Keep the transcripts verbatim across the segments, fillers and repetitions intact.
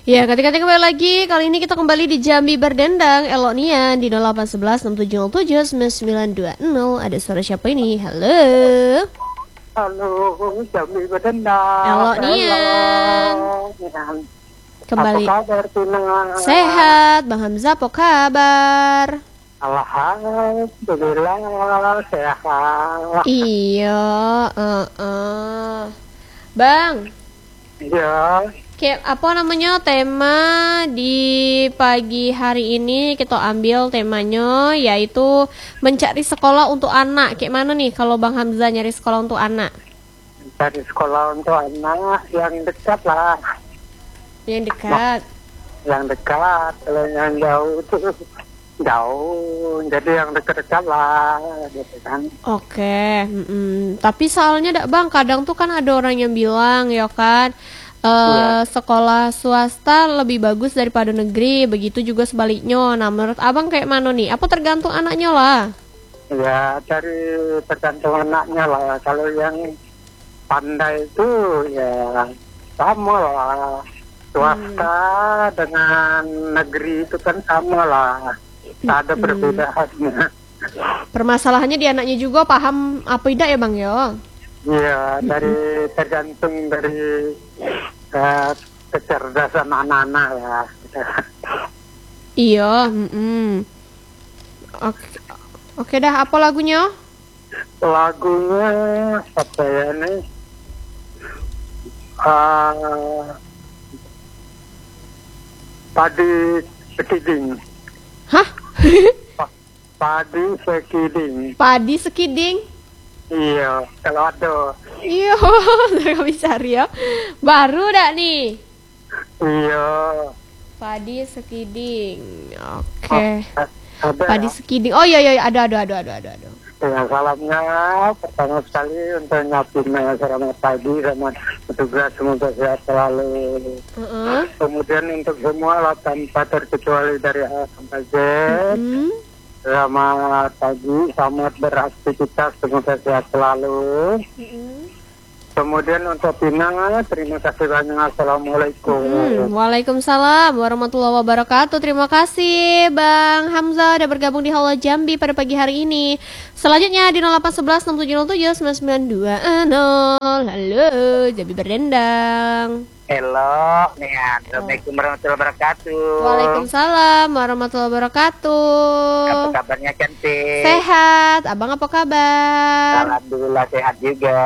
Ya, ketika kembali lagi, kali ini kita kembali di Jambi Berdendang, Elok Nian di nol delapan satu satu enam tujuh nol tujuh sembilan sembilan dua nol. Ada suara siapa ini? Halo. Halo, Jambi Berdendang. Elok Nian. Kembali. Apa kabar, Tina? Sehat, Bang Hamzah, apa kabar? Alhamdulillah, sehat. Iya, uh -uh. Bang. Iya. Kayak apa namanya tema di pagi hari ini kita ambil temanya yaitu mencari sekolah untuk anak. Kayak mana nih kalau Bang Hamzah nyari sekolah untuk anak? Cari sekolah untuk anak yang dekat lah. Yang dekat. Yang dekat, kalau yang jauh itu jauh. Jadi yang dekat-dekat lah, gitu kan. Oke, mm-mm. Tapi soalnya dak Bang, kadang tuh kan ada orang yang bilang ya kan. Uh, ya. Sekolah swasta lebih bagus daripada negeri, begitu juga sebaliknya. Nah, menurut abang kayak mana nih? Apa tergantung anaknya lah? Ya, dari tergantung anaknya lah. Kalau yang pandai itu ya sama lah. Swasta hmm. dengan negeri itu kan sama lah. Tak ada hmm. perbedaannya. Permasalahannya di anaknya juga paham apa tidak ya Bang ya? Iya, dari tergantung dari uh, kecerdasan anak-anak ya. Iya, mm-mm. Oke, oke dah. Apa lagunya? Lagunya apa ya nih? Uh, Padi Sekiding. Hah? Padi Sekiding. Padi Sekiding? Iya, kalau ada. Iya, nggak bisa ya. Baru dak nih. Iya. Padi Sekiding. Oke. Okay. Padi Sekiding. Oh iya iya ada ada ada ada ada. ada. Ya, salamnya pertama sekali untuk Nyapina sama pagi sama petugas semoga sehat selalu. Uh-uh. Kemudian untuk semua lah tanpa terkecuali dari A sampai Z. Uh-huh. Selamat pagi, selamat beraktivitas, semoga sehat selalu. Mm-hmm. Kemudian untuk Pinang, terima kasih banyak. Assalamualaikum. Mm, Waalaikumsalam warahmatullahi wabarakatuh. Terima kasih Bang Hamzah udah bergabung di Halo Jambi pada pagi hari ini. Selanjutnya di nol delapan satu satu enam tujuh nol tujuh sembilan sembilan dua nol. Halo, Jambi Berdendang. Halo, nih, Assalamualaikum warahmatullahi wabarakatuh. Waalaikumsalam warahmatullahi wabarakatuh. Apa kabarnya cantik? Sehat, abang apa kabar? Alhamdulillah sehat juga.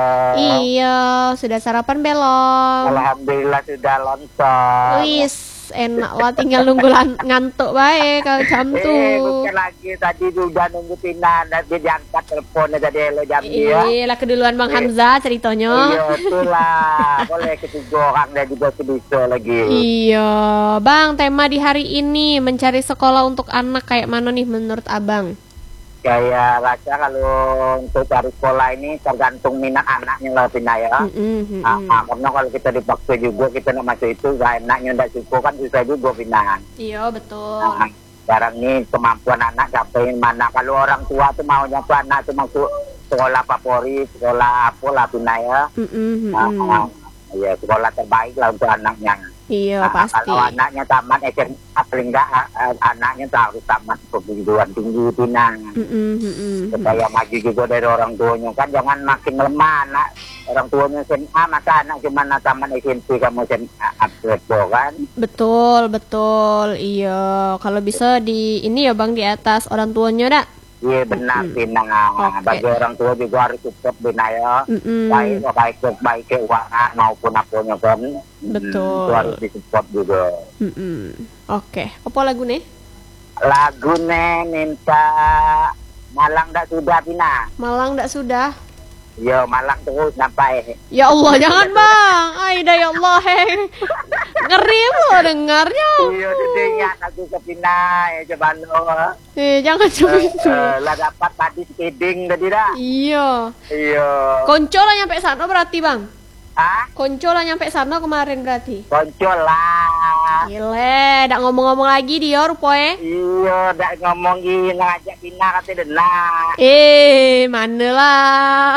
Iya, sudah sarapan belum? Alhamdulillah sudah lontong. Wis, enak lah tinggal nunggu ngantuk baik kalau jam tuh. Eh, bukan lagi tadi juga nunggu Tina nanti diangkat teleponnya jadi Halo Jambi ya. Iya, lah keduluan Bang Hamzah ceritanya. Iya, itulah. Boleh ketiga orang dan juga sedisa lagi. Iya, Bang, tema di hari ini mencari sekolah untuk anak kayak mana nih menurut Abang? Kayak rasa kalau untuk cari sekolah ini tergantung minat anaknya lah Tina ya. Mm-hmm. Nah, karena kalau kita dipaksa juga kita nak masuk itu gak enaknya ndak suka kan susah juga Tina. Iya betul. Nah, sekarang ini kemampuan anak sampai mana kalau orang tua tuh maunya tuh anak tuh masuk sekolah favorit, sekolah apa lah Tina ya. Mm-hmm. Nah, ya sekolah terbaik lah untuk anaknya. Iya nah, pasti. Kalau anaknya tamat S M A paling enggak anaknya tuh harus tamat perguruan tinggi Tina. Mm-hmm. Supaya maju juga dari orang tuanya kan jangan makin lemah anak orang tuanya S M A masa anak cuma tamat S M P kamu S M A upgrade kan. Betul betul iya kalau bisa di ini ya Bang di atas orang tuanya dak. Iya benar Tina. Okay. Bagi orang tua juga harus support Tina ya. Mm-hmm. Baik baik baik keuangan maupun apanya kan. Betul. Itu harus disupport juga. Mm-hmm. Oke, okay. Apa lagu nih? Lagu nih minta Malang dak sudah Tina. Malang dak sudah. Yo Malang terus sampai. Ya Allah jangan Bang. Aida ya Allah he. Ngeri lo dengarnya. Iya dengar lagu kepina ya coba lo. Eh jangan coba itu. Lah dapat tadi Sekiding tadi dah. Iya. Iya. Konco lah nyampe sana berarti Bang. Hah? Konco lah nyampe sana kemarin berarti. Konco lah. Gile, dak ngomong-ngomong lagi dia rupoe. Iya, dak ngomong gini ngajak Tina katanya dengar. Eh, mana lah.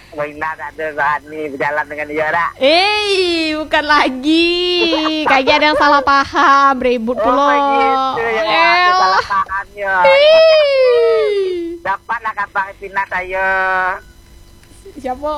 Wina tak ada berani berjalan dengan dia rak. Eh, bukan lagi. Kayaknya ada yang salah paham, ribut Oh pula. begitu ya, ada salah pahamnya. Ih. Dapat nak kabar Pina saya. Siapa?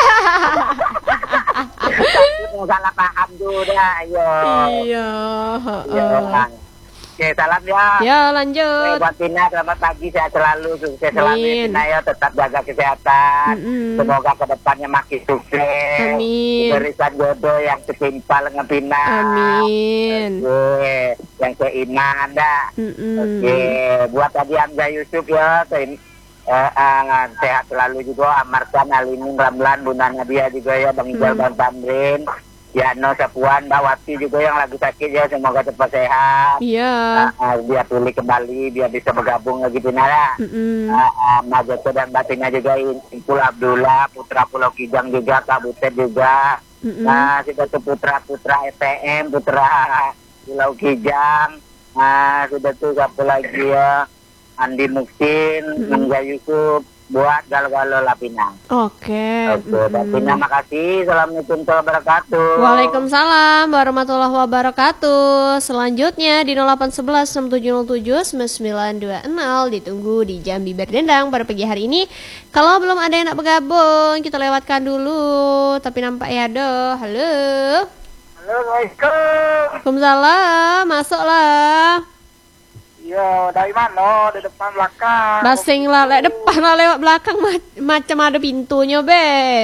Takut salah paham juga ya. Iya. Ya. Oke, salam ya. Ya, Oke, lanjut. buat Tina, selamat pagi, sehat selalu, sukses selalu Amin. Tina ya, tetap jaga kesehatan. Mm-mm. Semoga kedepannya makin sukses. Amin. Berikan jodoh yang setimpal dengan Tina. Amin. Oke, yang seiman dah. Mm-mm. Oke, buat tadi Hamzah Yusuf ya, se- eh, eh, sehat selalu juga. Amarkan, Alimin, Ramlan, Bunda Nadia juga ya, Bang Ijal, Hmm. Bang Tamrin, Yano, Sapuan, Mbak Wati juga yang lagi sakit ya, semoga cepat sehat. Iya. Uh, uh, biar pulih kembali, biar bisa bergabung lagi di Nara. Mm-mm. Uh, uh, Majoto dan Batina juga, Impul Abdullah, Putra Pulau Kijang juga, Kak Butet juga. Mm-mm. Nah, sudah tuh Putra-Putra E P M, Putra Pulau Kijang. Nah, sudah tuh siapa lagi ya, Andi Muksin, Mm-mm. Hamzah Yusuf, buat Galo-Galo Lapinang. Oke. Oke, Lapinang Mm-mm. makasih. Assalamualaikum warahmatullahi wabarakatuh. Waalaikumsalam warahmatullahi wabarakatuh. Selanjutnya di nol delapan satu satu enam tujuh nol tujuh sembilan sembilan dua nol ditunggu di Jambi Berdendang pada pagi hari ini. Kalau belum ada yang nak bergabung, kita lewatkan dulu. Tapi nampak ya doh. Halo. Assalamualaikum. Waalaikumsalam. Masuklah. Iya, dari mana? Di depan belakang. Basing lah, lewat depan lah, lewat belakang ma- macam ada pintunya be.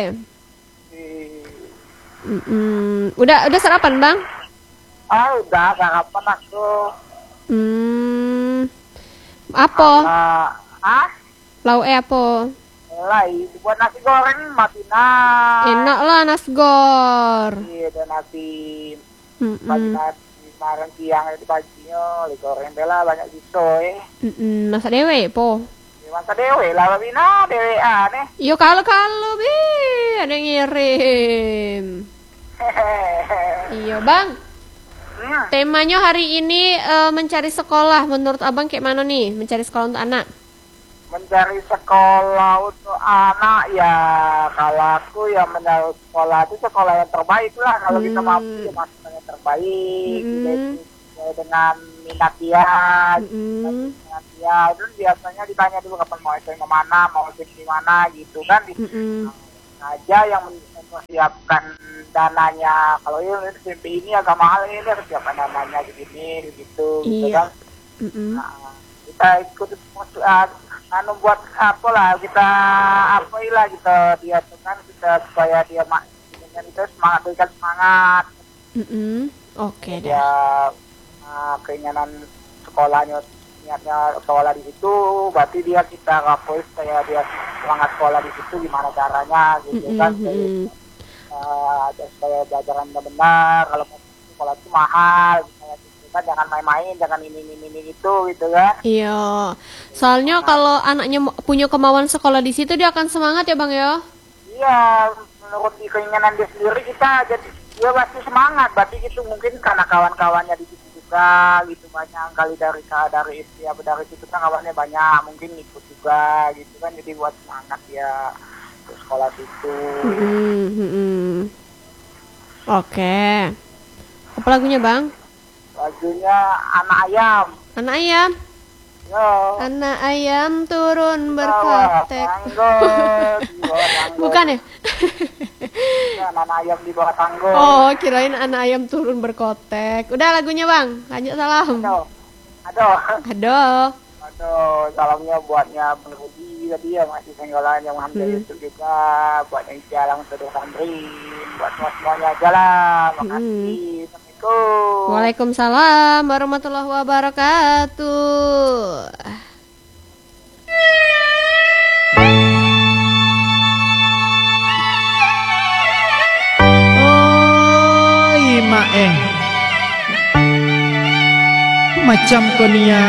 Mm-mm. Udah udah sarapan bang? Ah, udah sarapan aku. Hmm. Apa? Ah, ah, Lauk eh apa? mulai buat nasi goreng Matina. Enak lah nasgor. Iya, ada nasi bagi Mm-mm. nasi kemarin siang itu paginya, li goreng bela banyak gitu eh. Mm-mm. Masak dewe po. Di masa dewe lah Matina, dewe aneh. Yo kalau kalau be ada yang ngirim. Iya bang. Hmm. Temanya hari ini eh, mencari sekolah. Menurut abang kayak mana nih mencari sekolah untuk anak? Mencari sekolah untuk anak ya, kalau aku ya mencari sekolah itu sekolah yang terbaik lah, kalau kita Hmm. mampu ya masuk yang terbaik. Hmm. Jadi, sesuai dengan minat dia, Mm-mm. dengan dia itu biasanya ditanya dulu kapan mau S M P mana, mau S M P di mana gitu kan. Di Mm-mm. aja yang men- mempersiapkan dananya, kalau ini S M P ini agak mahal, ini harus siapkan dananya begini gitu gitu Iya. kan. Mm-mm. Nah, kita ikut uh, anu buat apa lah, kita apa lah kita dia kan kita supaya dia mak dengan itu semangat, berikan semangat Mm-mm. Oke deh. dia, uh, keinginan sekolahnya, niatnya sekolah di situ, berarti dia kita rapor supaya dia semangat sekolah di situ, gimana caranya gitu kan. Jadi, Mm-mm. uh, supaya belajarannya benar, kalau mau sekolah itu mahal kayak gitu kan, jangan main-main, jangan ini ini ini itu gitu kan. Iya. Soalnya kalau anaknya mo- punya kemauan sekolah di situ dia akan semangat ya bang ya. Iya, menurut di keinginan dia sendiri kita jadi dia pasti semangat. Berarti itu mungkin karena kawan-kawannya di situ juga gitu, banyak kali dari dari ya dari situ kan kawannya banyak, mungkin ikut juga gitu kan, jadi buat semangat ya ke sekolah situ. Mm-mm. Mm-mm. Oke. Apa lagunya bang? Lagunya Anak Ayam. Anak ayam. Yo. Anak ayam turun Bawah berkotek. tanggo, di bawah tanggo. Bukan ya? Ya, anak ayam di bawah tanggo. Oh, kirain anak ayam turun berkotek. Udah lagunya bang. Lanjut salam. Aduh, aduh. Aduh. Aduh, salamnya buatnya Bang Rudi tadi ya, masih senggolan yang Hamzah Hmm. Yusuf juga, buat yang jalan Saudara Sandri, buat semua semuanya aja lah. Makasih. Assalamualaikum. Waalaikumsalam warahmatullahi wabarakatuh. Oi, Mak eh. Macam konia